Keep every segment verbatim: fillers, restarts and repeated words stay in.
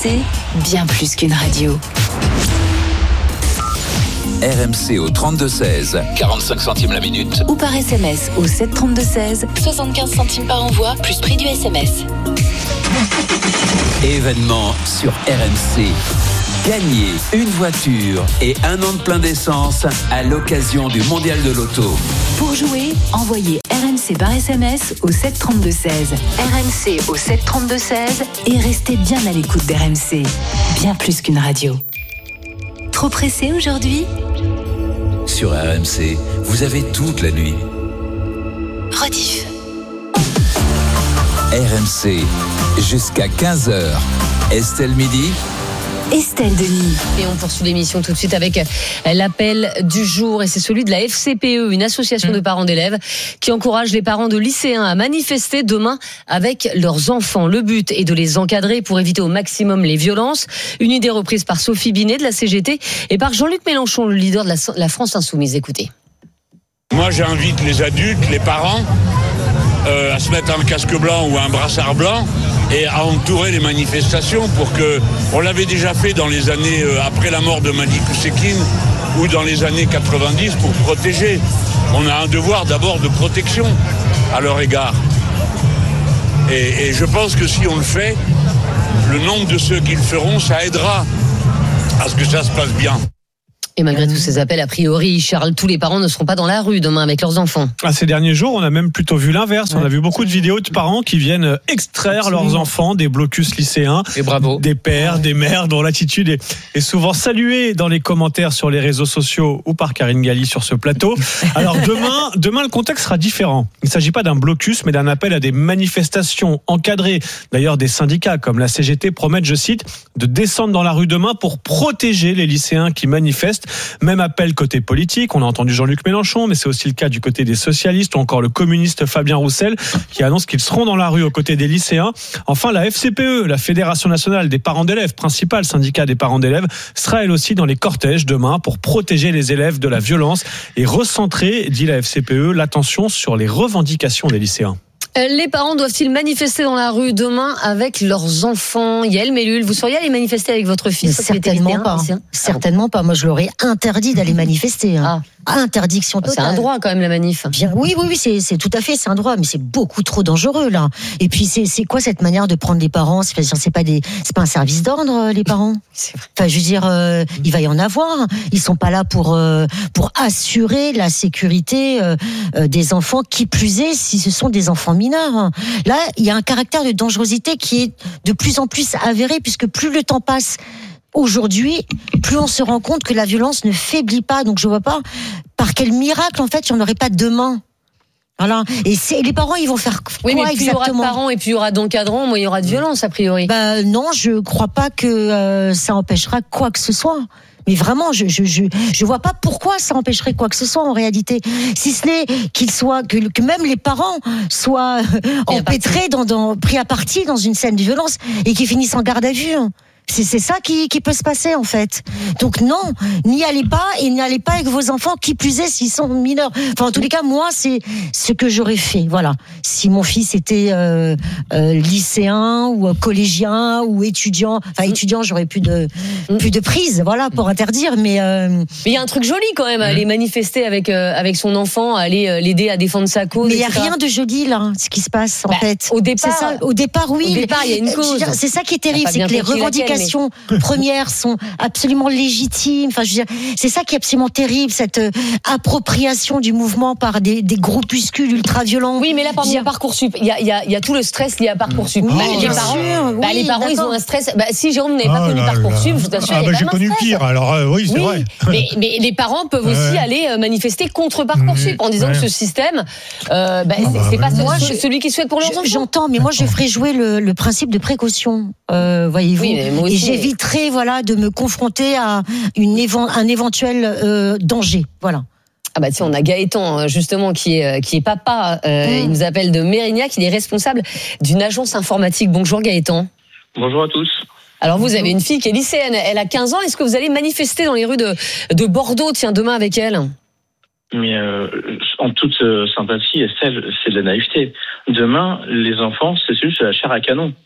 C, bien plus qu'une radio. R M C au trente-deux seize, quarante-cinq centimes la minute. Ou par S M S au sept trente-deux seize, soixante-quinze centimes par envoi, plus prix du S M S. Événement sur R M C. Gagnez une voiture et un an de plein d'essence à l'occasion du Mondial de l'Auto. Pour jouer, envoyez R M C par S M S au sept trente-deux seize. R M C au sept trente-deux seize et restez bien à l'écoute d'R M C. Bien plus qu'une radio. Trop pressé aujourd'hui ? Sur R M C, vous avez toute la nuit. Rediff. R M C, jusqu'à quinze heures. Estelle Midi. Estelle Denis. Et on poursuit l'émission tout de suite avec l'appel du jour. Et c'est celui de la F C P E, une association mmh. de parents d'élèves qui encourage les parents de lycéens à manifester demain avec leurs enfants. Le but est de les encadrer pour éviter au maximum les violences. Une idée reprise par Sophie Binet de la C G T et par Jean-Luc Mélenchon, le leader de la, la France Insoumise. Écoutez. Moi, j'invite les adultes, les parents, euh, à se mettre un casque blanc ou un brassard blanc et à entourer les manifestations pour que, on l'avait déjà fait dans les années euh, après la mort de Malik Oussekine ou dans les années quatre-vingt-dix pour protéger. On a un devoir d'abord de protection à leur égard. Et, et je pense que si on le fait, le nombre de ceux qui le feront, ça aidera à ce que ça se passe bien. Et malgré tous ces appels, a priori, Charles, tous les parents ne seront pas dans la rue demain avec leurs enfants. Ah, ces derniers jours, on a même plutôt vu l'inverse. Ouais. On a vu beaucoup de vidéos de parents qui viennent extraire Absolument. leurs enfants des blocus lycéens. Et bravo. Des pères, des mères dont l'attitude est, est souvent saluée dans les commentaires sur les réseaux sociaux ou par Karine Galli sur ce plateau. Alors demain, demain le contexte sera différent. Il ne s'agit pas d'un blocus, mais d'un appel à des manifestations encadrées. D'ailleurs, des syndicats comme la C G T promettent, je cite, de descendre dans la rue demain pour protéger les lycéens qui manifestent. Même appel côté politique, on a entendu Jean-Luc Mélenchon, mais c'est aussi le cas du côté des socialistes ou encore le communiste Fabien Roussel qui annonce qu'ils seront dans la rue aux côtés des lycéens. Enfin, la F C P E, la Fédération nationale des parents d'élèves, principal syndicat des parents d'élèves, sera elle aussi dans les cortèges demain pour protéger les élèves de la violence et recentrer, dit la F C P E, l'attention sur les revendications des lycéens. Les parents doivent-ils manifester dans la rue demain avec leurs enfants ? Yael Mellul, vous seriez allé manifester avec votre fils ? Certainement pas. Hein. Certainement pas. Moi, je l'aurais interdit d'aller manifester. Hein. Ah. Interdiction totale. C'est un droit quand même la manif. Bien, oui, oui, oui, c'est, c'est tout à fait, c'est un droit, mais c'est beaucoup trop dangereux là. Et puis c'est, c'est quoi cette manière de prendre les parents ? C'est, c'est pas des, c'est pas un service d'ordre les parents. C'est vrai. Enfin, je veux dire, euh, il va y en avoir. Ils sont pas là pour euh, pour assurer la sécurité euh, euh, des enfants. Qui plus est, si ce sont des enfants mineurs. Là, il y a un caractère de dangerosité qui est de plus en plus avéré, puisque plus le temps passe. Aujourd'hui, plus on se rend compte que la violence ne faiblit pas. Donc je vois pas par quel miracle en fait il n'y en aurait pas demain. Voilà. Et c'est, les parents, ils vont faire quoi oui, mais plus exactement ? Il y aura de parents et puis il y aura d'encadrants, moi il y aura de violence a priori. Bah non, je crois pas que euh, ça empêchera quoi que ce soit. Mais vraiment, je je je je vois pas pourquoi ça empêcherait quoi que ce soit en réalité. Si ce n'est qu'ils soient que, que même les parents soient empêtrés dans, dans pris à partie dans une scène de violence et qui finissent en garde à vue. C'est, c'est ça qui, qui peut se passer en fait. Donc non, n'y allez pas et n'y allez pas avec vos enfants, qui plus est s'ils sont mineurs. Enfin en tous les cas, moi c'est ce que j'aurais fait. Voilà. Si mon fils était euh, euh, lycéen ou collégien ou étudiant, enfin étudiant, j'aurais plus de plus de prise, voilà, pour interdire. Mais euh... mais il y a un truc joli quand même, à aller manifester avec euh, avec son enfant, à aller euh, l'aider à défendre sa cause. Mais il y a rien de joli là, ce qui se passe en bah, fait. Au départ, c'est ça. Au départ, oui. Au départ, il y a une cause. C'est ça qui est terrible, c'est que les revendications mais... premières sont absolument légitimes. Enfin, je veux dire, c'est ça qui est absolument terrible, cette euh, appropriation du mouvement par des, des groupuscules ultra-violents. Oui, mais là, parmi dire... Parcoursup, il y a, il y a, il y a tout le stress lié à Parcoursup. Oui, bah, les parents, sûr, bah, oui, les parents, d'accord. ils ont un stress. Bah, si Jérôme n'avait pas oh connu Parcoursup, je t'assure, ah, il y bah, j'ai connu stress. pire. Alors euh, oui, c'est oui, vrai. Mais, mais les parents peuvent aussi ouais. aller manifester contre Parcoursup mmh, en disant ouais. que ce système, euh, bah, ah, c'est, bah, c'est pas ouais. moi, ce, celui qui souhaite pour leurs enfants. J'entends, mais moi, je ferai jouer le, le principe de précaution. Euh, voyez-vous, oui, et j'éviterai, voilà, de me confronter à une évan- un éventuel euh, danger. Voilà. Ah bah tiens, on a Gaëtan justement qui est qui est papa. Euh, mmh. Il nous appelle de Mérignac. Il est responsable d'une agence informatique. Bonjour Gaëtan. Bonjour à tous. Alors vous avez une fille qui est lycéenne. Elle a quinze ans. Est-ce que vous allez manifester dans les rues de de Bordeaux, tiens, demain avec elle? Mais euh, en toute euh, sympathie, Estelle, c'est de la naïveté. Demain, les enfants, c'est juste la chair à canon.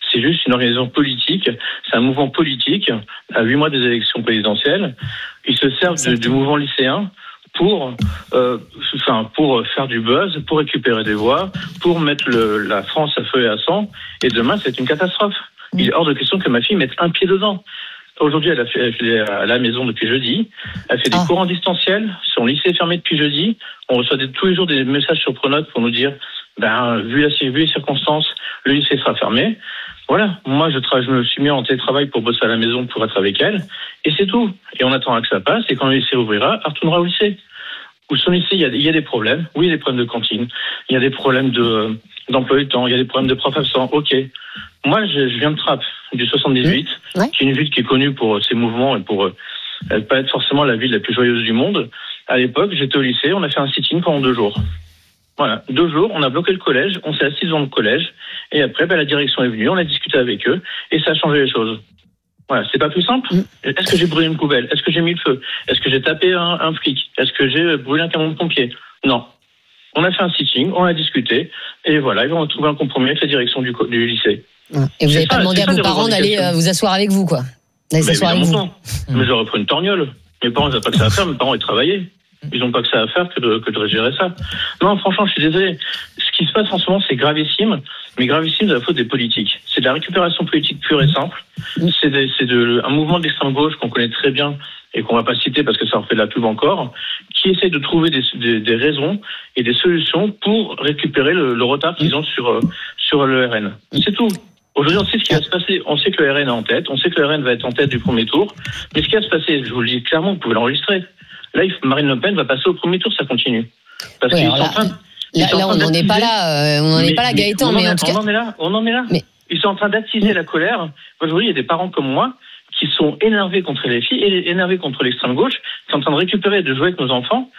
C'est juste une organisation politique, c'est un mouvement politique, à huit mois des élections présidentielles. Ils se servent de, du mouvement lycéen pour, euh, enfin, pour faire du buzz, pour récupérer des voix, pour mettre le, la France à feu et à sang. Et demain, c'est une catastrophe. Il est hors de question que ma fille mette un pied dedans. Aujourd'hui, elle a fait, elle fait à la maison depuis jeudi. Elle fait des ah. cours en distanciel. Son lycée est fermé depuis jeudi. On reçoit des, tous les jours des messages sur Pronote pour nous dire, ben, vu, la, vu les circonstances, le lycée sera fermé. Voilà. Moi, je, tra- je me suis mis en télétravail pour bosser à la maison, pour être avec elle. Et c'est tout. Et on attendra que ça passe. Et quand le lycée ouvrira, elle retournera au lycée. Ou son lycée, il y a, il y a des problèmes. Oui, il y a des problèmes de cantine. Il y a des problèmes de, d'emploi du temps. Il y a des problèmes de profs absents. OK. Moi, je, je viens de Trappes, du soixante-dix-huit, mmh. ouais. qui est une ville qui est connue pour ses mouvements et pour euh, pas être forcément la ville la plus joyeuse du monde. À l'époque, j'étais au lycée, on a fait un sit-in pendant deux jours. Voilà, deux jours, on a bloqué le collège, on s'est assis dans le collège, et après, ben, la direction est venue, on a discuté avec eux, et ça a changé les choses. Voilà, c'est pas plus simple. Mmh. Est-ce que j'ai brûlé une poubelle ? Est-ce que j'ai mis le feu ? Est-ce que j'ai tapé un, un flic ? Est-ce que j'ai brûlé un camion de pompiers ? Non. On a fait un sitting, on a discuté, et voilà, ils vont trouver un compromis avec la direction du, du lycée. Et vous n'avez pas demandé à vos parents d'aller euh, vous asseoir avec vous, quoi. D'aller s'asseoir avec vous. Mmh. Mais j'aurais pris une torgnole. Mes parents, ils n'ont pas que ça à faire. Mes parents, ils travaillaient. Ils n'ont pas que ça à faire que de, que de gérer ça. Non, franchement, je suis désolé. Ce qui se passe en ce moment, c'est gravissime. Mais gravissime de la faute des politiques. C'est de la récupération politique pure et simple. C'est, de, c'est de, un mouvement d'extrême gauche qu'on connaît très bien et qu'on va pas citer parce que ça en fait de la pub encore, qui essaie de trouver des, des, des raisons et des solutions pour récupérer le, le retard qu'ils ont sur, sur le R N. C'est tout. Aujourd'hui, on sait ce qui va se passer. On sait que le R N est en tête. On sait que le R N va être en tête du premier tour. Mais ce qui va se passer, je vous le dis clairement, vous pouvez l'enregistrer. Là, Marine Le Pen va passer au premier tour, ça continue. Parce oui, qu'ils sont là, en train, là, là on n'en est pas là. Euh, on n'en est pas là, Gaëtan. Mais, mais en tout on cas, en est là. On en est là. Mais... Ils sont en train d'attiser la colère. Aujourd'hui, il y a des parents comme moi qui sont énervés contre les filles et énervés contre l'extrême gauche, qui sont en train de récupérer, de jouer avec nos enfants.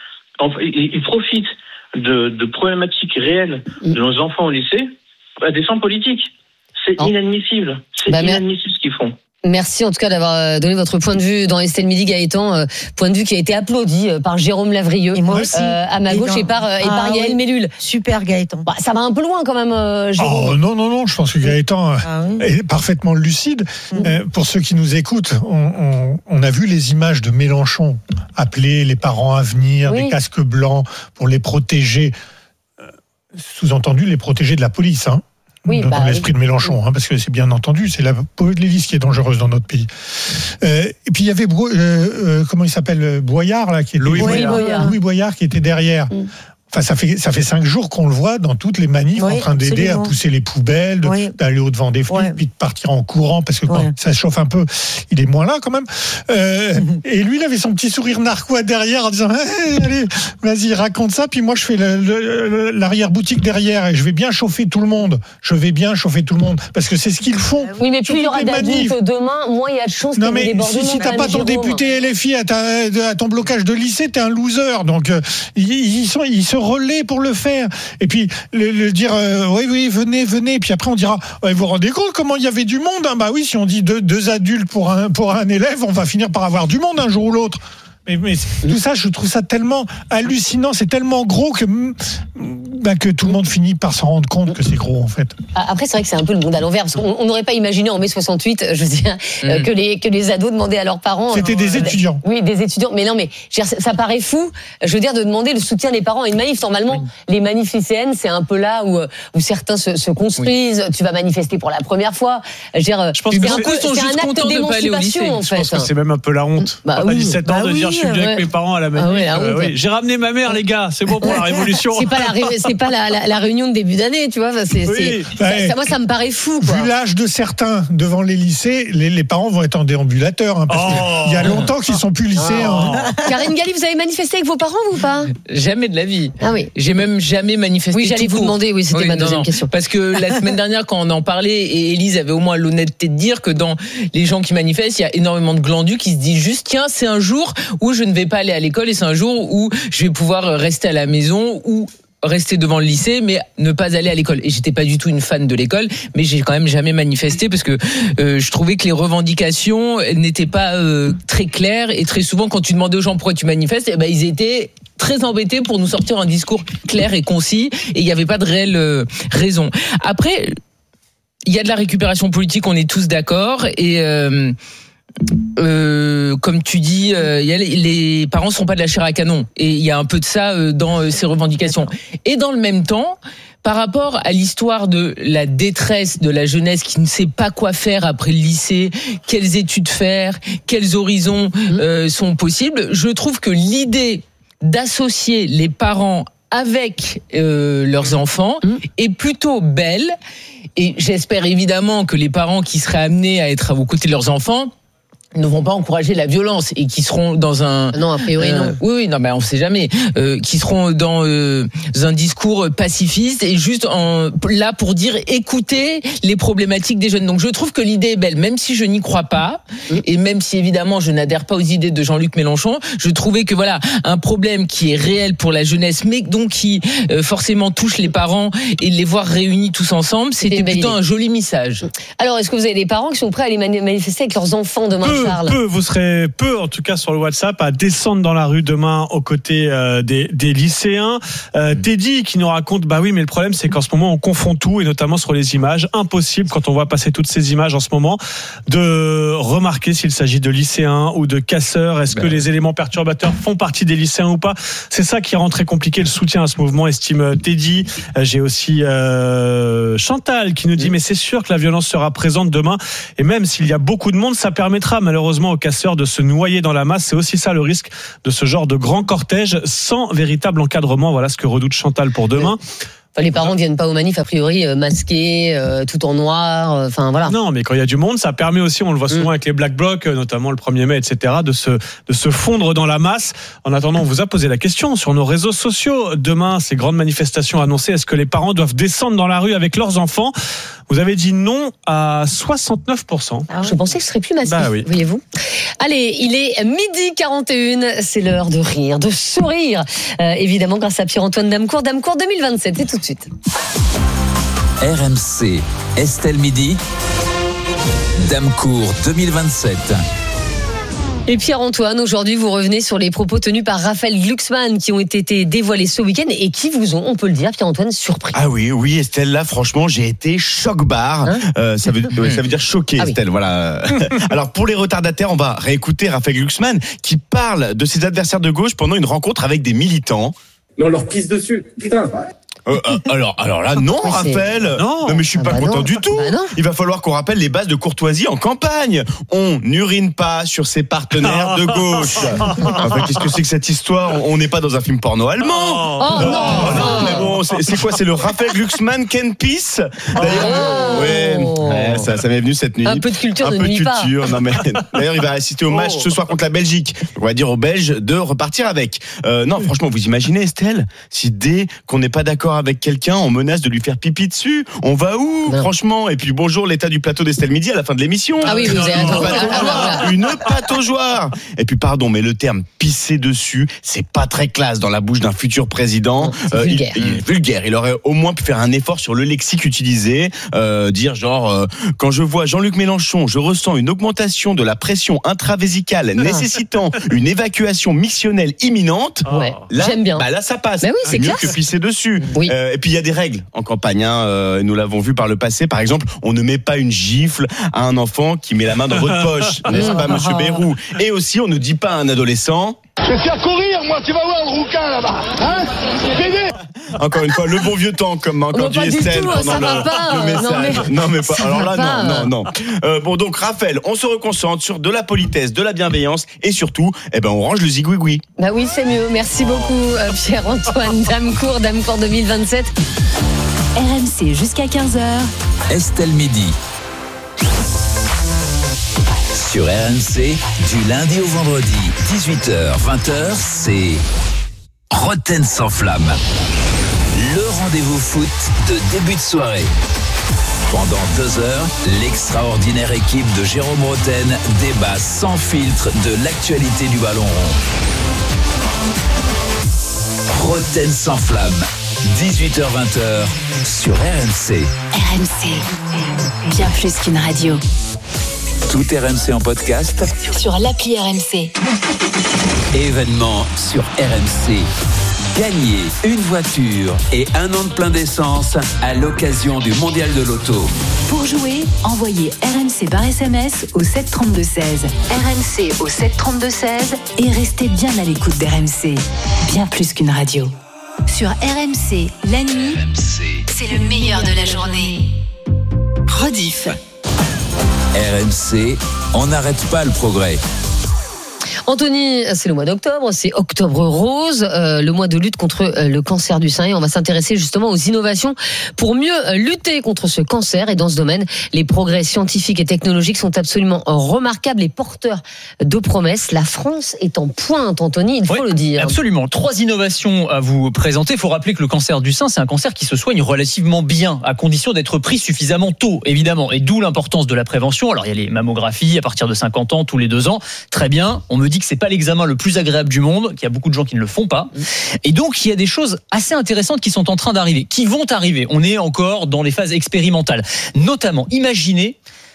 Ils profitent de, de problématiques réelles de nos enfants au lycée à des fins politiques. C'est non. inadmissible. C'est bah, inadmissible ce qu'ils font. Merci en tout cas d'avoir donné votre point de vue dans Estelle Midi, Gaëtan, euh, point de vue qui a été applaudi euh, par Jérôme Lavrieux, et moi aussi, euh, à ma gauche, et, et par, euh, et ah, par Yael oui. Mellul. Super Gaëtan. Bah, ça va un peu loin quand même, euh, Jérôme. Oh, non, non, non, je pense que Gaëtan ah, oui. est parfaitement lucide. Mmh. Euh, pour ceux qui nous écoutent, on, on, on a vu les images de Mélenchon appeler les parents à venir, oui. des casques blancs pour les protéger. Sous-entendu, les protéger de la police, hein. Oui, dans bah, l'esprit oui. de Mélenchon, hein, parce que c'est bien entendu, c'est la police qui est dangereuse dans notre pays. Euh, et puis il y avait Bro- euh, euh, comment il s'appelle Boyard là, qui était Louis Boyard. Boyard. Louis Boyard qui était derrière. Mm. Enfin, ça fait ça fait cinq jours qu'on le voit dans toutes les manifs oui, en train d'aider absolument. à pousser les poubelles, de, oui. d'aller au devant des flics, oui. puis de partir en courant parce que oui. quand ça chauffe un peu, il est moins là quand même. Euh, mm-hmm. Et lui, il avait son petit sourire narquois derrière en disant hey, allez, vas-y, raconte ça. Puis moi, je fais le, le, l'arrière boutique derrière et je vais bien chauffer tout le monde. Je vais bien chauffer tout le monde parce que c'est ce qu'ils font. Oui, mais plus il y aura d'adultes demain, moins il y a de chances. Non, mais si, si t'as pas ton Jérôme. député L F I à, ta, à ton blocage de lycée, t'es un loser. Donc euh, ils, ils sont ils se relaient pour le faire. Et puis le, le dire euh, oui oui venez venez. Puis après on dira ouais, vous vous rendez compte comment il y avait du monde hein bah oui si on dit deux, deux adultes pour un pour un élève, on va finir par avoir du monde un jour ou l'autre. Mais, mais tout ça, je trouve ça tellement hallucinant, c'est tellement gros que, bah, que tout le monde finit par s'en rendre compte que c'est gros en fait. Après, c'est vrai que c'est un peu le monde à l'envers, parce qu'on n'aurait pas imaginé en mai soixante-huit, je veux dire, mmh. que, les, que les ados demandaient à leurs parents. C'était des euh, étudiants. Oui, des étudiants. Mais non, mais je veux dire, ça paraît fou, je veux dire, de demander le soutien des parents à une manif. Normalement, oui. les manifs lycéennes, c'est un peu là où, où certains se, se construisent. Oui. Tu vas manifester pour la première fois. Je veux dire, je pense c'est que un, peu, c'est un acte d'émancipation en fait. Je pense que c'est même un peu la honte. Bah, à oui. dix-sept ans bah, de oui, dire je suis bien ouais. avec mes parents à la manif. Ah ouais, euh, oui. J'ai ramené ma mère, les gars. C'est bon pour la révolution. C'est pas la, ré... c'est pas la, la, la réunion de début d'année, tu vois. C'est, oui. c'est... Ouais. Ça, moi, ça me paraît fou. Quoi. Vu l'âge de certains devant les lycées, les, les parents vont être en déambulateur, hein, parce oh. qu'il y a longtemps qu'ils sont plus lycéens. Oh. Hein. Karine Galli, vous avez manifesté avec vos parents ou pas ? Jamais de la vie. Ah oui. J'ai même jamais manifesté. Oui, j'allais vous court. demander. Oui, c'était oui, ma non, deuxième non. question. Parce que la semaine dernière, quand on en parlait, et Élise avait au moins l'honnêteté de dire que dans les gens qui manifestent, il y a énormément de glandus qui se disent juste tiens, c'est un jour où je ne vais pas aller à l'école et c'est un jour où je vais pouvoir rester à la maison ou rester devant le lycée mais ne pas aller à l'école. Et j'étais pas du tout une fan de l'école, mais j'ai quand même jamais manifesté parce que euh, je trouvais que les revendications n'étaient pas euh, très claires et très souvent quand tu demandais aux gens pourquoi tu manifestes, eh ben ils étaient très embêtés pour nous sortir un discours clair et concis et il n'y avait pas de réelle euh, raison. Après il y a de la récupération politique, on est tous d'accord. Et euh, euh, comme tu dis, euh, y a les, les parents sont pas de la chair à canon. Et il y a un peu de ça euh, dans euh, ces revendications. Et dans le même temps, par rapport à l'histoire de la détresse de la jeunesse qui ne sait pas quoi faire après le lycée, quelles études faire, quels horizons euh, sont possibles, je trouve que l'idée d'associer les parents avec euh, leurs enfants mmh. est plutôt belle. Et j'espère évidemment que les parents qui seraient amenés à être aux côtés de leurs enfants ne vont pas encourager la violence et qui seront dans un non a priori euh, non oui oui non mais on sait jamais euh, qui seront dans euh, un discours pacifiste et juste en, là pour dire écoutez les problématiques des jeunes. Donc je trouve que l'idée est belle, même si je n'y crois pas et même si évidemment je n'adhère pas aux idées de Jean-Luc Mélenchon. Je trouvais que voilà un problème qui est réel pour la jeunesse mais donc qui euh, forcément touche les parents et les voir réunis tous ensemble, c'était plutôt idée. Un joli message. Alors est-ce que vous avez des parents qui sont prêts à aller manifester avec leurs enfants demain? Peu, peu, vous serez peu, en tout cas sur le WhatsApp, à descendre dans la rue demain aux côtés euh, des, des lycéens. Euh, Teddy qui nous raconte, bah oui, mais le problème c'est qu'en ce moment on confond tout et notamment sur les images. Impossible quand on voit passer toutes ces images en ce moment de remarquer s'il s'agit de lycéens ou de casseurs. Est-ce ben. que les éléments perturbateurs font partie des lycéens ou pas? C'est ça qui rend très compliqué le soutien à ce mouvement, estime Teddy. Euh, j'ai aussi euh, Chantal qui nous dit, mais c'est sûr que la violence sera présente demain et même s'il y a beaucoup de monde, ça permettra malheureusement aux casseurs de se noyer dans la masse. C'est aussi ça le risque de ce genre de grand cortège sans véritable encadrement. Voilà ce que redoute Chantal pour demain. Enfin, les parents ne viennent pas aux manifs a priori euh, masqués, euh, tout en noir. Enfin euh, voilà. Non, mais quand il y a du monde, ça permet aussi, on le voit souvent mmh. avec les Black Blocs, notamment le premier mai, et cetera, de se de se fondre dans la masse. En attendant, on vous a posé la question sur nos réseaux sociaux. Demain, ces grandes manifestations annoncées. Est-ce que les parents doivent descendre dans la rue avec leurs enfants? Vous avez dit non à soixante-neuf pour cent. Alors, je pensais que ce serait plus massif, bah oui. voyez-vous. Allez, il est midi quarante et une, c'est l'heure de rire, de sourire. Euh, évidemment, grâce à Pierre-Antoine Damecourt, Damecourt deux mille vingt-sept, c'est tout de suite. R M C, Estelle Midi, Damecourt deux mille vingt-sept. Et Pierre-Antoine, aujourd'hui, vous revenez sur les propos tenus par Raphaël Glucksmann qui ont été dévoilés ce week-end et qui vous ont, on peut le dire, Pierre-Antoine, surpris. Ah oui, oui, Estelle, là, franchement, j'ai été choc-barre. Hein euh, ça, veut, ouais, ça veut dire choqué, ah Estelle, oui. Voilà. Alors, pour les retardataires, on va réécouter Raphaël Glucksmann qui parle de ses adversaires de gauche pendant une rencontre avec des militants. Mais on leur pisse dessus, putain. Euh, euh, alors, alors là, non, mais Raphaël. Non. non, mais je suis ah pas bah content non. du tout. Bah Il va falloir qu'on rappelle les bases de courtoisie en campagne. On n'urine pas sur ses partenaires de gauche. Enfin, qu'est-ce que c'est que cette histoire? On n'est pas dans un film porno allemand. Oh, oh non, non, non. Mais bon, c'est, c'est quoi? C'est le Raphaël Glucksmann Ken Peace. D'ailleurs, oh. ouais, ouais, ça, ça m'est venu cette nuit. Un peu de culture, un ne peu de nuit culture. pas. Non, mais d'ailleurs, il va assister au match oh. ce soir contre la Belgique. On va dire aux Belges de repartir avec. Euh, non, franchement, vous imaginez, Estelle, si dès qu'on n'est pas d'accord avec quelqu'un, on menace de lui faire pipi dessus. On va où, non. franchement? Et puis bonjour l'état du plateau d'Estelle Midi à la fin de l'émission. Ah oui, vous avez raison. Une pataugeoire. Et puis pardon, mais le terme pisser dessus, c'est pas très classe dans la bouche d'un futur président. Non, c'est euh, vulgaire. Il, il est vulgaire. Il aurait au moins pu faire un effort sur le lexique utilisé, euh, dire genre euh, quand je vois Jean-Luc Mélenchon, je ressens une augmentation de la pression intravésicale nécessitant une évacuation missionnelle imminente. Ouais. Là, j'aime bien. Bah là, ça passe. Bah oui, c'est mieux classe. que pisser dessus. Oui. Euh, et puis il y a des règles en campagne, hein, euh, nous l'avons vu par le passé. Par exemple, on ne met pas une gifle à un enfant qui met la main dans votre poche, n'est-ce pas, Monsieur Bayrou? Et aussi, on ne dit pas à un adolescent. Je vais faire courir, moi, tu vas voir le rouquin là-bas, hein? Pédé. Encore une fois, le bon vieux temps, comme m'a encore dit Estelle tout, pendant le, pas, le message. Non mais, non, mais pas. Alors là, pas. non, non, non. Euh, bon, donc, Raphaël, on se reconcentre sur de la politesse, de la bienveillance et surtout, eh ben, on range le zigouigoui. Bah oui, c'est mieux. Merci beaucoup, Pierre-Antoine Damecourt, Damecourt deux mille vingt-sept. R M C jusqu'à quinze heures. Estelle Midi. Sur R M C, du lundi au vendredi, dix-huit heures vingt heures, c'est Roten sans flamme. Le rendez-vous foot de début de soirée. Pendant deux heures, l'extraordinaire équipe de Jérôme Roten débat sans filtre de l'actualité du ballon rond. Roten sans flamme, dix-huit heures vingt heures, sur R M C. R M C, bien plus qu'une radio. Tout R M C en podcast sur l'appli R M C. Événements sur R M C. Gagnez une voiture et un an de plein d'essence à l'occasion du Mondial de l'Auto. Pour jouer, envoyez R M C par S M S au sept trente-deux seize. R M C au sept trente-deux seize et restez bien à l'écoute d'R M C. Bien plus qu'une radio. Sur R M C, la nuit, R M C, c'est le meilleur de la journée. Rediff. R M C, on n'arrête pas le progrès. Anthony, c'est le mois d'octobre, c'est Octobre Rose, euh, le mois de lutte contre euh, le cancer du sein, et on va s'intéresser justement aux innovations pour mieux euh, lutter contre ce cancer. Et dans ce domaine, les progrès scientifiques et technologiques sont absolument remarquables et porteurs de promesses. La France est en pointe, Anthony, il faut oui, le dire. Absolument. Trois innovations à vous présenter. Il faut rappeler que le cancer du sein, c'est un cancer qui se soigne relativement bien, à condition d'être pris suffisamment tôt, évidemment. Et d'où l'importance de la prévention. Alors, il y a les mammographies à partir de cinquante ans, tous les deux ans. Très bien. On me dit que c'est pas l'examen le plus agréable du monde, qu'il y a beaucoup de gens qui ne le font pas. Et donc, il y a des choses assez intéressantes qui sont en train d'arriver, qui vont arriver. On est encore dans les phases expérimentales. Notamment, imaginez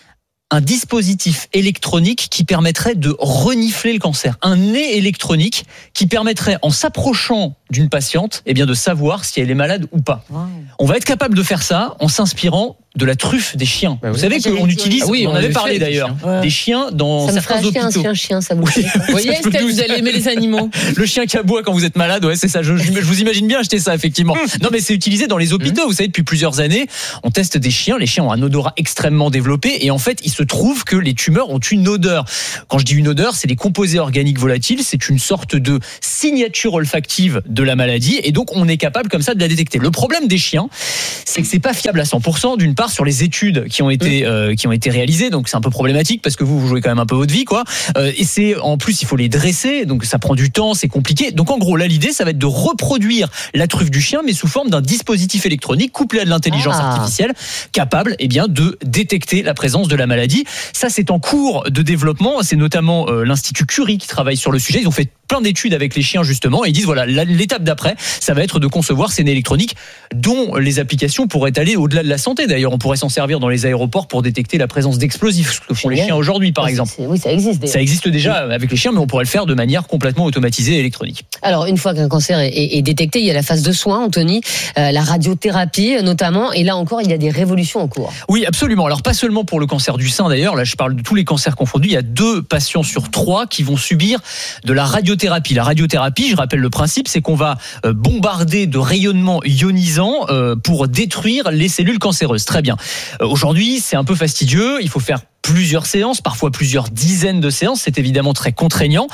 un dispositif électronique qui permettrait de renifler le cancer. Un nez électronique qui permettrait, en s'approchant d'une patiente, eh bien de savoir si elle est malade ou pas. Wow. On va être capable de faire ça en s'inspirant de la truffe des chiens. Bah oui. Vous savez ah, qu'on utilise, ah oui, on, on avait parlé d'ailleurs, des chiens, ouais. des chiens dans ça certains me hôpitaux. Un chien, un chien, ça vous oui. Vous voyez, Estelle, vous allez aimer les animaux. Le chien qui aboie quand vous êtes malade, ouais, c'est ça. Je, je, je vous imagine bien acheter ça, effectivement. Non, mais c'est utilisé dans les hôpitaux. Vous savez, depuis plusieurs années, on teste des chiens. Les chiens ont un odorat extrêmement développé, et en fait, il se trouve que les tumeurs ont une odeur. Quand je dis une odeur, c'est des composés organiques volatiles. C'est une sorte de signature olfactive de la maladie, et donc on est capable comme ça de la détecter. Le problème des chiens, c'est que c'est pas fiable à cent pour cent. D'une part, sur les études qui ont été euh, qui ont été réalisées, donc c'est un peu problématique parce que vous vous jouez quand même un peu votre vie, quoi. Euh, et c'est en plus il faut les dresser, donc ça prend du temps, c'est compliqué. Donc en gros là l'idée ça va être de reproduire la truffe du chien, mais sous forme d'un dispositif électronique couplé à de l'intelligence ah. artificielle, capable eh bien de détecter la présence de la maladie. Ça c'est en cours de développement. C'est notamment euh, l'Institut Curie qui travaille sur le sujet. Ils ont fait plein d'études avec les chiens justement, et ils disent voilà l'étape d'après, ça va être de concevoir ces nez électroniques dont les applications pourraient aller au-delà de la santé. D'ailleurs, on pourrait s'en servir dans les aéroports pour détecter la présence d'explosifs, ce que font les chiens aujourd'hui, par exemple. C'est, oui, ça existe. Déjà. Ça existe déjà avec les chiens, mais on pourrait le faire de manière complètement automatisée et électronique. Alors, une fois qu'un cancer est, est, est détecté, il y a la phase de soins, Anthony, euh, la radiothérapie notamment, et là encore, il y a des révolutions en cours. Oui, absolument. Alors, pas seulement pour le cancer du sein, d'ailleurs. Là, je parle de tous les cancers confondus. Il y a deux patients sur trois qui vont subir de la radiothérapie. La radiothérapie, je rappelle le principe, c'est qu'on va bombarder de rayonnements ionisants euh, pour détruire les cellules cancéreuses. Très bien. Euh, aujourd'hui, c'est un peu fastidieux. Il faut faire plusieurs séances, parfois plusieurs dizaines de séances. C'est évidemment très contraignant.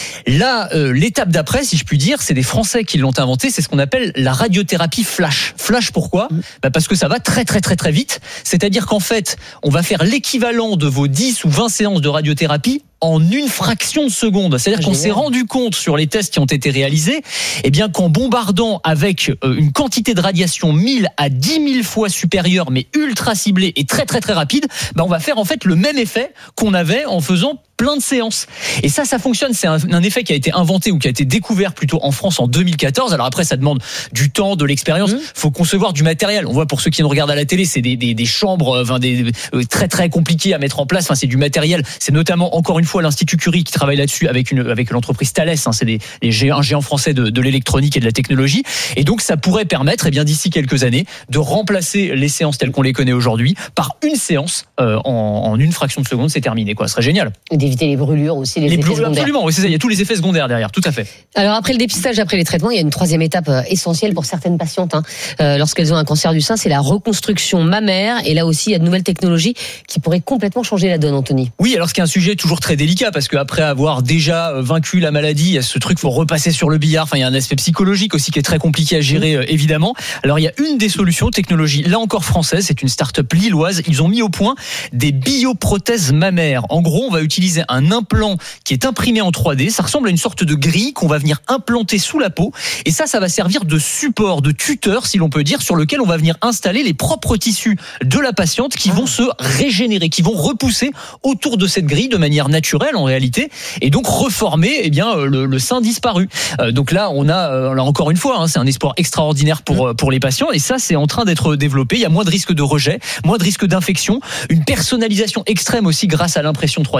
Là, euh, l'étape d'après, si je puis dire, c'est des Français qui l'ont inventé. C'est ce qu'on appelle la radiothérapie flash. Flash, pourquoi ? Bah parce que ça va très très très très vite. C'est-à-dire qu'en fait, on va faire l'équivalent de vos dix ou vingt séances de radiothérapie en une fraction de seconde. C'est-à-dire qu'on s'est rendu compte sur les tests qui ont été réalisés, eh bien qu'en bombardant avec une quantité de radiation mille à dix mille fois supérieure, mais ultra ciblée et très très très rapide, bah on va faire en fait le même effet qu'on avait en faisant plein de séances. Et ça, ça fonctionne. C'est un, un effet qui a été inventé ou qui a été découvert plutôt en France en deux mille quatorze. Alors après, ça demande du temps, de l'expérience. Mmh. Faut concevoir du matériel. On voit pour ceux qui nous regardent à la télé, c'est des, des, des chambres, enfin des, des très très compliquées à mettre en place. Enfin, c'est du matériel. C'est notamment encore une fois l'Institut Curie qui travaille là-dessus avec une avec l'entreprise Thales. Hein, c'est des, des géants, un géant français de, de l'électronique et de la technologie. Et donc, ça pourrait permettre, eh bien d'ici quelques années, de remplacer les séances telles qu'on les connaît aujourd'hui par une séance euh, en, en une fraction de seconde. C'est terminé, quoi. Ce serait génial. D'éviter les brûlures aussi, les, les effets brûlures, secondaires. Absolument, oui, c'est ça, il y a tous les effets secondaires derrière, tout à fait. Alors après le dépistage, après les traitements, il y a une troisième étape essentielle pour certaines patientes hein, euh, lorsqu'elles ont un cancer du sein, c'est la reconstruction mammaire. Et là aussi, il y a de nouvelles technologies qui pourraient complètement changer la donne, Anthony. Oui, alors c'est un sujet toujours très délicat parce qu'après avoir déjà vaincu la maladie, il y a ce truc, faut repasser sur le billard. Enfin, il y a un aspect psychologique aussi qui est très compliqué à gérer, mmh. euh, évidemment. Alors il y a une des solutions, technologie là encore française, c'est une start-up lilloise. Ils ont mis au point des bioprothèses mammaires. En gros, on va utiliser un implant qui est imprimé en trois D. Ça ressemble à une sorte de grille qu'on va venir implanter sous la peau. Et ça, ça va servir de support, de tuteur, si l'on peut dire, sur lequel on va venir installer les propres tissus de la patiente qui vont se régénérer, qui vont repousser autour de cette grille de manière naturelle en réalité, et donc reformer eh bien le, le sein disparu. Euh, donc là, on a euh, là encore une fois, hein, c'est un espoir extraordinaire pour pour les patients. Et ça, c'est en train d'être développé. Il y a moins de risques de rejet, moins de risques d'infection, une personnalisation extrême aussi grâce à l'impression trois D. Et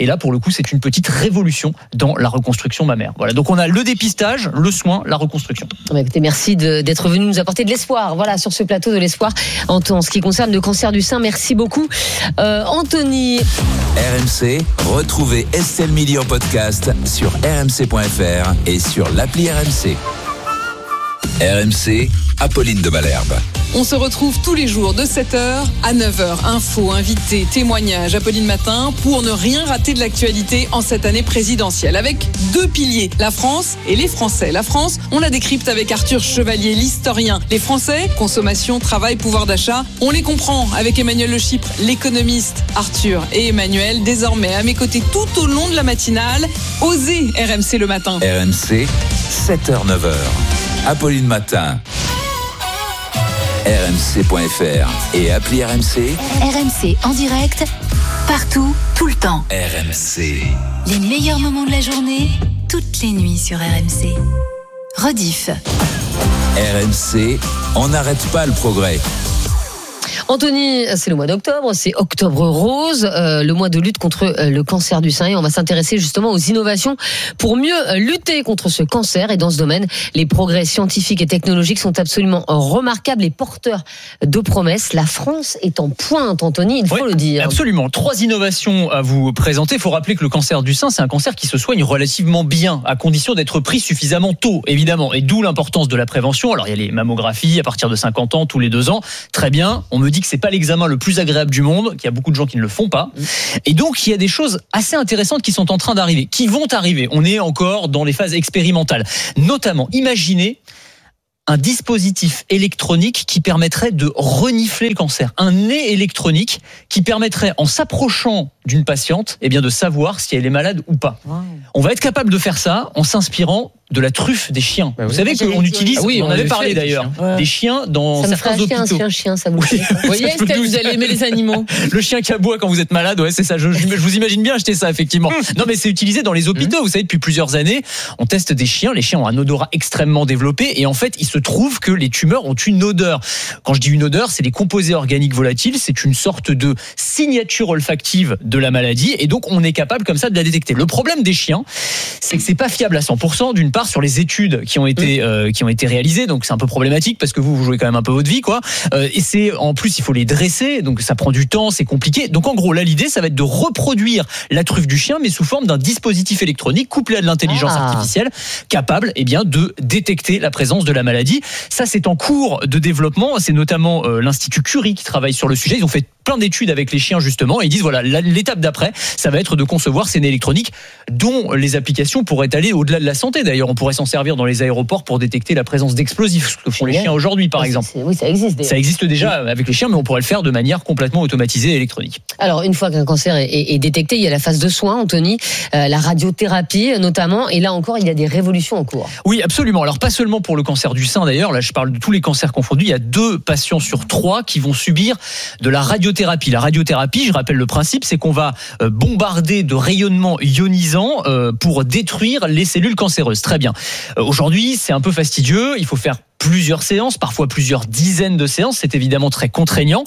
Et là, pour le coup, c'est une petite révolution dans la reconstruction mammaire. Voilà. Donc on a le dépistage, le soin, la reconstruction. Bah, écoutez, merci de, d'être venu nous apporter de l'espoir. Voilà, sur ce plateau de l'espoir en, en ce qui concerne le cancer du sein. Merci beaucoup, euh, Anthony. R M C, retrouvez Estelle Midi en podcast sur r m c point f r et sur l'appli R M C. R M C, Apolline de Malherbe. On se retrouve tous les jours de sept heures à neuf heures. Infos, invités, témoignages, Apolline Matin, pour ne rien rater de l'actualité en cette année présidentielle. Avec deux piliers, la France et les Français. La France, on la décrypte avec Arthur Chevalier, l'historien. Les Français, consommation, travail, pouvoir d'achat, on les comprend avec Emmanuel Le Chypre, l'économiste. Arthur et Emmanuel, désormais à mes côtés tout au long de la matinale. Osez R M C le matin. R M C, sept heures neuf heures. Apolline Matin. r m c point f r et appli R M C. R M C en direct, partout, tout le temps. R M C. Les meilleurs moments de la journée, toutes les nuits sur R M C. Rediff. R M C, on n'arrête pas le progrès. Anthony, c'est le mois d'octobre, c'est Octobre Rose, euh, le mois de lutte contre euh, le cancer du sein. Et on va s'intéresser justement aux innovations pour mieux euh, lutter contre ce cancer. Et dans ce domaine, les progrès scientifiques et technologiques sont absolument remarquables et porteurs de promesses. La France est en pointe, Anthony, il faut oui, le dire. Absolument. Trois innovations à vous présenter. Il faut rappeler que le cancer du sein, c'est un cancer qui se soigne relativement bien, à condition d'être pris suffisamment tôt, évidemment. Et d'où l'importance de la prévention. Alors, il y a les mammographies à partir de cinquante ans, tous les deux ans. Très bien. On me dit que c'est pas l'examen le plus agréable du monde, qu'il y a beaucoup de gens qui ne le font pas. Et donc, il y a des choses assez intéressantes qui sont en train d'arriver, qui vont arriver. On est encore dans les phases expérimentales. Notamment, imaginez un dispositif électronique qui permettrait de renifler le cancer. Un nez électronique qui permettrait, en s'approchant d'une patiente, eh bien, de savoir si elle est malade ou pas. Wow. On va être capable de faire ça en s'inspirant de la truffe des chiens. Bah oui. Vous savez qu'on utilise, ah oui, on, on avait parlé d'ailleurs, des chiens, ouais. dans ça certains hôpitaux. Ça me ferait un chien, ça vous oui. Vous voyez, Estelle, vous allez aimer les animaux. Le chien qui aboie quand vous êtes malade, ouais, c'est ça. Je, je, je vous imagine bien acheter ça, effectivement. Non, mais c'est utilisé dans les hôpitaux. Vous savez, depuis plusieurs années, on teste des chiens. Les chiens ont un odorat extrêmement développé et en fait, il se trouve que les tumeurs ont une odeur. Quand je dis une odeur, c'est les composés organiques volatiles. C'est une sorte de signature olfactive de la maladie et donc on est capable comme ça de la détecter. Le problème des chiens, c'est que c'est pas fiable à cent pour cent. D'une part, sur les études qui ont été euh, qui ont été réalisées, donc c'est un peu problématique parce que vous vous jouez quand même un peu votre vie, quoi. Euh, et c'est en plus il faut les dresser, donc ça prend du temps, c'est compliqué. Donc en gros, là l'idée, ça va être de reproduire la truffe du chien, mais sous forme d'un dispositif électronique couplé à de l'intelligence ah. artificielle, capable, eh bien, de détecter la présence de la maladie. Ça, c'est en cours de développement. C'est notamment euh, l'Institut Curie qui travaille sur le sujet. Ils ont fait plein d'études avec les chiens justement et ils disent voilà, l'étape d'après, ça va être de concevoir ces nez électroniques dont les applications pourraient aller au-delà de la santé. D'ailleurs, on pourrait s'en servir dans les aéroports pour détecter la présence d'explosifs, ce que font les chiens aujourd'hui, par oui, exemple. C'est, oui, ça existe. Déjà. Ça existe déjà oui. avec les chiens, mais on pourrait le faire de manière complètement automatisée et électronique. Alors, une fois qu'un cancer est, est, est détecté, il y a la phase de soins, Anthony, euh, la radiothérapie notamment, et là encore, il y a des révolutions en cours. Oui, absolument. Alors, pas seulement pour le cancer du sein, d'ailleurs, là, je parle de tous les cancers confondus, il y a deux patients sur trois qui vont subir de la radiothérapie. La radiothérapie, je rappelle le principe, c'est qu'on va bombarder de rayonnements ionisants pour détruire les cellules cancéreuses. Très bien. Aujourd'hui, c'est un peu fastidieux. Il faut faire plusieurs séances, parfois plusieurs dizaines de séances. C'est évidemment très contraignant.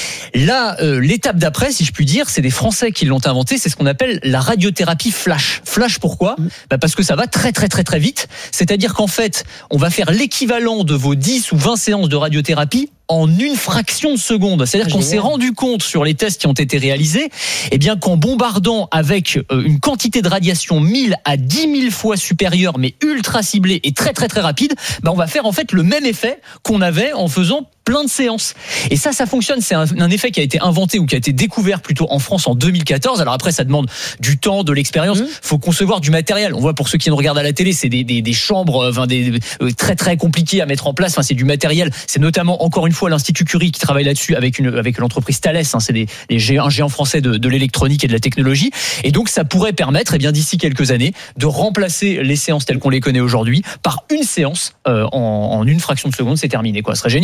Là, euh, l'étape d'après, si je puis dire, c'est des Français qui l'ont inventé. C'est ce qu'on appelle la radiothérapie flash. Flash, pourquoi ? Bah parce que ça va très très très très vite. C'est-à-dire qu'en fait, on va faire l'équivalent de vos dix ou vingt séances de radiothérapie en une fraction de seconde. C'est-à-dire ah, qu'on génial. s'est rendu compte sur les tests qui ont été réalisés, eh bien qu'en bombardant avec une quantité de radiation mille à dix mille fois supérieure, mais ultra ciblée et très très très rapide, bah on va faire en fait le même effet qu'on avait en faisant plein de séances. Et ça, ça fonctionne. C'est un, un effet qui a été inventé ou qui a été découvert plutôt en France en deux mille quatorze. Alors après, ça demande du temps, de l'expérience. Mmh. Faut concevoir du matériel. On voit pour ceux qui nous regardent à la télé, c'est des, des, des chambres, enfin des, des très très compliquées à mettre en place. Enfin, c'est du matériel. C'est notamment encore une fois l'Institut Curie qui travaille là-dessus avec une avec l'entreprise Thales. Hein, c'est des, des géants, un géant français de, de l'électronique et de la technologie. Et donc, ça pourrait permettre, eh bien, d'ici quelques années, de remplacer les séances telles qu'on les connaît aujourd'hui par une séance euh, en, en une fraction de seconde. C'est terminé, quoi. Ce serait génial. Et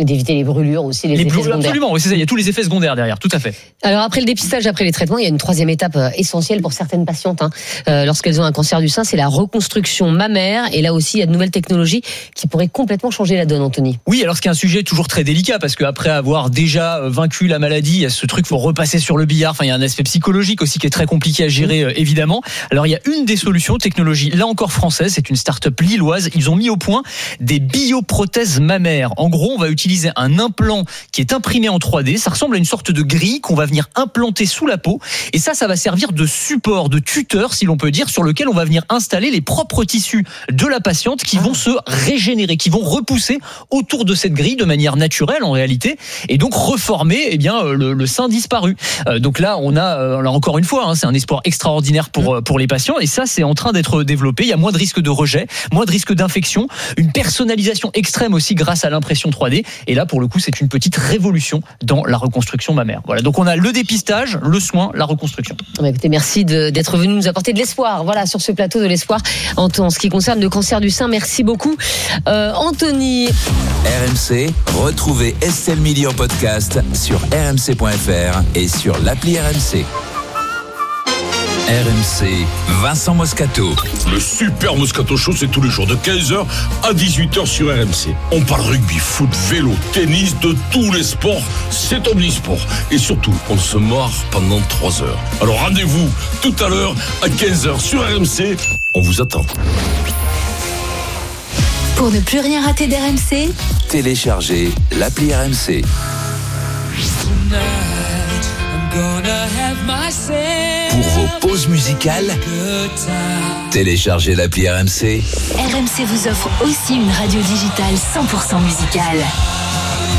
d'éviter les brûlures aussi, les, les effets brûlures, secondaires. Absolument, oui, c'est ça. Il y a tous les effets secondaires derrière, tout à fait. Alors après le dépistage, après les traitements, il y a une troisième étape essentielle pour certaines patientes hein, euh, lorsqu'elles ont un cancer du sein, c'est la reconstruction mammaire. Et là aussi, il y a de nouvelles technologies qui pourraient complètement changer la donne, Anthony. Oui, alors ce qui est un sujet toujours très délicat, parce qu'après avoir déjà vaincu la maladie, il y a ce truc, faut repasser sur le billard. Enfin, il y a un aspect psychologique aussi qui est très compliqué à gérer, euh, évidemment. Alors il y a une des solutions, technologie là encore française, c'est une start-up lilloise. Ils ont mis au point des bioprothèses mammaires. En gros, on va utiliser un implant qui est imprimé en trois D. Ça ressemble à une sorte de grille qu'on va venir implanter sous la peau. Et ça, ça va servir de support, de tuteur, si l'on peut dire, sur lequel on va venir installer les propres tissus de la patiente qui vont se régénérer, qui vont repousser autour de cette grille de manière naturelle en réalité, et donc reformer eh bien le, le sein disparu. Euh, donc là, on a euh, là encore une fois, hein, c'est un espoir extraordinaire pour pour les patients, et ça, c'est en train d'être développé. Il y a moins de risques de rejet, moins de risques d'infection, une personnalisation extrême aussi grâce à l'impression trois D. Et là, pour le coup, c'est une petite révolution dans la reconstruction mammaire. Voilà. Donc on a le dépistage, le soin, la reconstruction. Bah écoutez, merci de, d'être venu nous apporter de l'espoir. Voilà, sur ce plateau de l'espoir en, en ce qui concerne le cancer du sein. Merci beaucoup, euh, Anthony. R M C, retrouvez Estelle Mili en podcast sur r m c point f r et sur l'appli R M C. R M C, Vincent Moscato. Le Super Moscato Show, c'est tous les jours de quinze heures à dix-huit heures sur R M C. On parle rugby, foot, vélo, tennis, de tous les sports. C'est omnisport. Et surtout, on se marre pendant trois heures. Alors rendez-vous tout à l'heure à quinze heures sur R M C. On vous attend. Pour ne plus rien rater d'R M C, téléchargez l'appli R M C. Pour vos pauses musicales, téléchargez l'appli R M C. R M C vous offre aussi une radio digitale cent pour cent musicale.